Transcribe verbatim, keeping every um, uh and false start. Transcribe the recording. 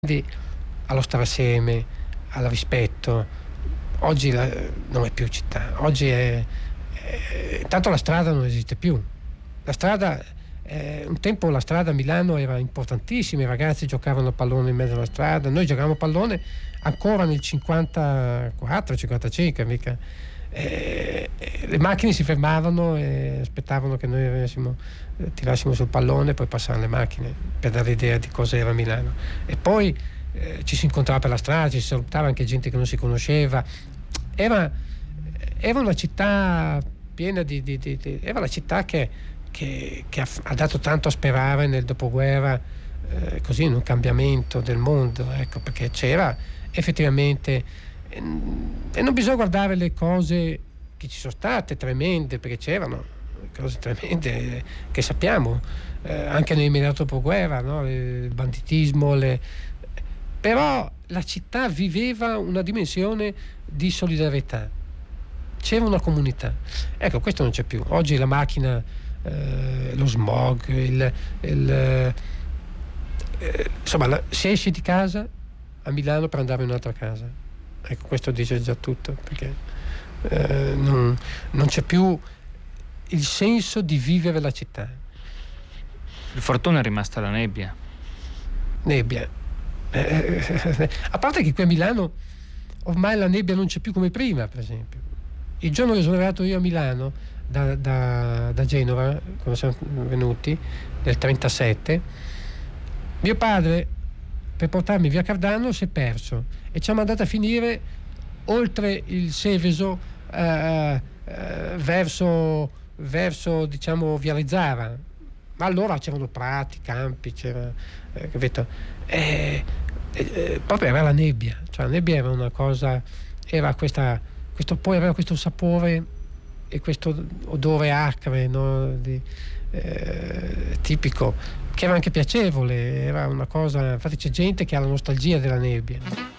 allo stare assieme, al rispetto. Oggi la, non è più città, oggi è, è intanto la strada non esiste più. La strada, eh, un tempo la strada a Milano era importantissima, i ragazzi giocavano a pallone in mezzo alla strada, noi giocavamo a pallone ancora nel cinquantaquattro cinquantacinque mica. Eh, le macchine si fermavano e aspettavano che noi avessimo, eh, tirassimo sul pallone, poi passavano le macchine per dare l'idea di cosa era Milano. E poi eh, ci si incontrava per la strada, ci si salutava anche gente che non si conosceva. Era, era una città piena di, di, di, di era la città che, che, che ha, ha dato tanto a sperare nel dopoguerra, eh, così in un cambiamento del mondo, ecco, perché c'era effettivamente. E non bisogna guardare le cose che ci sono state tremende, perché c'erano cose tremende che sappiamo, eh, anche nell'immediato dopoguerra, no? Il banditismo, le... però la città viveva una dimensione di solidarietà, c'era una comunità. Ecco, questo non c'è più. Oggi la macchina, eh, lo smog, il, il, eh, insomma, la, si esce di casa a Milano per andare in un'altra casa. Ecco, questo dice già tutto, perché eh, non, non c'è più il senso di vivere la città. Per fortuna è rimasta la nebbia. Nebbia. Eh, a parte che qui a Milano ormai la nebbia non c'è più come prima, per esempio. Il giorno che sono arrivato io a Milano da, da, da Genova, quando siamo venuti, nel trentasette, mio padre, per portarmi via Cardano, si è perso e ci ha mandato a finire oltre il Seveso, eh, eh, verso, verso diciamo via Rizzara. Ma allora c'erano prati, campi, c'era, eh, capito? Eh, eh, proprio era la nebbia, cioè la nebbia era una cosa, era questa, questo, poi aveva questo sapore e questo odore acre, no? Di, eh, tipico, che era anche piacevole, era una cosa, infatti c'è gente che ha la nostalgia della nebbia.